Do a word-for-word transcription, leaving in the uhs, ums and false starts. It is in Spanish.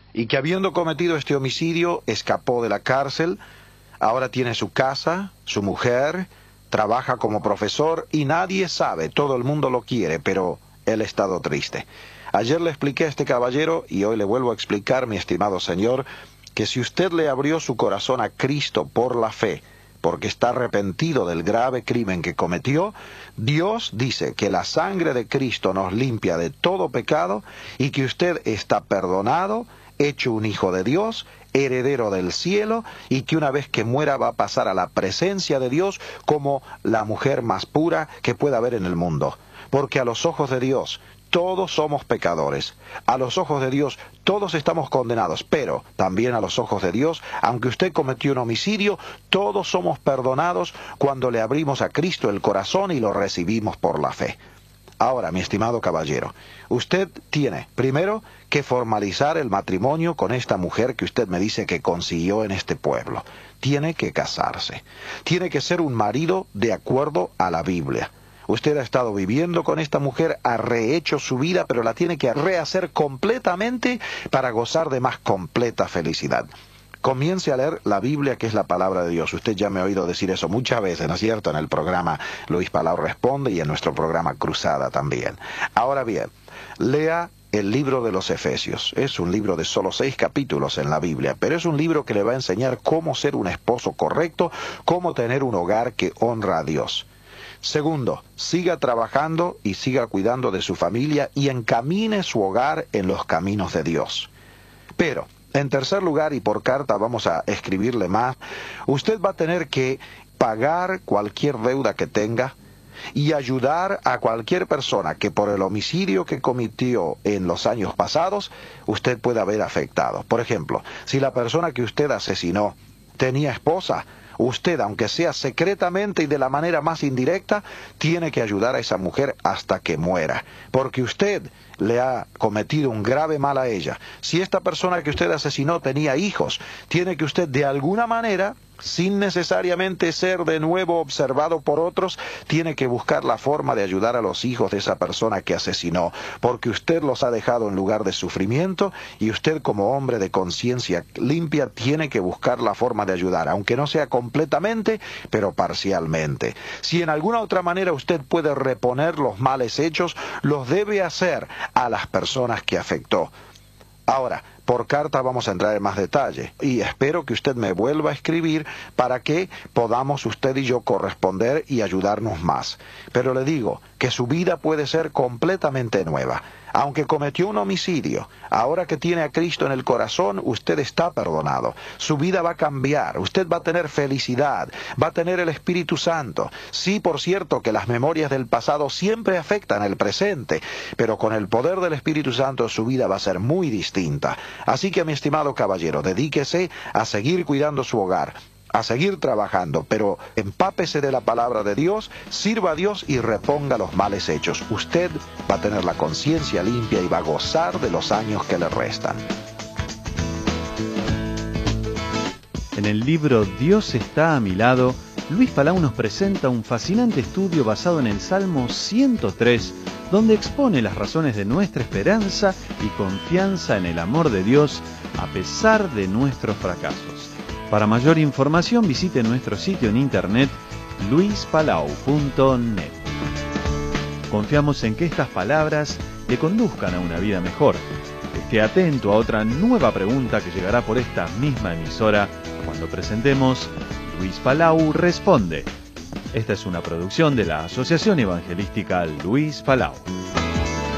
y que habiendo cometido este homicidio escapó de la cárcel, ahora tiene su casa, su mujer, trabaja como profesor y nadie sabe, todo el mundo lo quiere, pero él ha estado triste. Ayer le expliqué a este caballero y hoy le vuelvo a explicar, mi estimado señor, que si usted le abrió su corazón a Cristo por la fe, porque está arrepentido del grave crimen que cometió, Dios dice que la sangre de Cristo nos limpia de todo pecado y que usted está perdonado, hecho un hijo de Dios, heredero del cielo, y que una vez que muera va a pasar a la presencia de Dios como la mujer más pura que pueda haber en el mundo. Porque a los ojos de Dios todos somos pecadores. A los ojos de Dios todos estamos condenados, pero también a los ojos de Dios, aunque usted cometió un homicidio, todos somos perdonados cuando le abrimos a Cristo el corazón y lo recibimos por la fe. Ahora, mi estimado caballero, usted tiene, primero, que formalizar el matrimonio con esta mujer que usted me dice que consiguió en este pueblo. Tiene que casarse. Tiene que ser un marido de acuerdo a la Biblia. Usted ha estado viviendo con esta mujer, ha rehecho su vida, pero la tiene que rehacer completamente para gozar de más completa felicidad. Comience a leer la Biblia, que es la palabra de Dios. Usted ya me ha oído decir eso muchas veces, ¿no es cierto? En el programa Luis Palau Responde y en nuestro programa Cruzada también. Ahora bien, lea el libro de los Efesios. Es un libro de solo seis capítulos en la Biblia, pero es un libro que le va a enseñar cómo ser un esposo correcto, cómo tener un hogar que honra a Dios. Segundo, siga trabajando y siga cuidando de su familia y encamine su hogar en los caminos de Dios. Pero, en tercer lugar, y por carta vamos a escribirle más, usted va a tener que pagar cualquier deuda que tenga y ayudar a cualquier persona que por el homicidio que cometió en los años pasados, usted pueda haber afectado. Por ejemplo, si la persona que usted asesinó tenía esposa, usted, aunque sea secretamente y de la manera más indirecta, tiene que ayudar a esa mujer hasta que muera, porque usted le ha cometido un grave mal a ella. Si esta persona que usted asesinó tenía hijos, tiene que usted de alguna manera, sin necesariamente ser de nuevo observado por otros, tiene que buscar la forma de ayudar a los hijos de esa persona que asesinó, porque usted los ha dejado en lugar de sufrimiento y usted como hombre de conciencia limpia tiene que buscar la forma de ayudar, aunque no sea completamente, pero parcialmente. Si en alguna otra manera usted puede reponer los males hechos, los debe hacer a las personas que afectó. Ahora, por carta vamos a entrar en más detalle y espero que usted me vuelva a escribir para que podamos usted y yo corresponder y ayudarnos más. Pero le digo que su vida puede ser completamente nueva. Aunque cometió un homicidio, ahora que tiene a Cristo en el corazón, usted está perdonado. Su vida va a cambiar, usted va a tener felicidad, va a tener el Espíritu Santo. Sí, por cierto, que las memorias del pasado siempre afectan el presente, pero con el poder del Espíritu Santo su vida va a ser muy distinta. Así que, mi estimado caballero, dedíquese a seguir cuidando su hogar, a seguir trabajando, pero empápese de la palabra de Dios, sirva a Dios y reponga los males hechos. Usted va a tener la conciencia limpia y va a gozar de los años que le restan. En el libro Dios está a mi lado, Luis Palau nos presenta un fascinante estudio basado en el Salmo ciento tres, donde expone las razones de nuestra esperanza y confianza en el amor de Dios a pesar de nuestros fracasos. Para mayor información visite nuestro sitio en internet luis palau punto net. Confiamos en que estas palabras le conduzcan a una vida mejor. Esté atento a otra nueva pregunta que llegará por esta misma emisora cuando presentemos Luis Palau Responde. Esta es una producción de la Asociación Evangelística Luis Palau.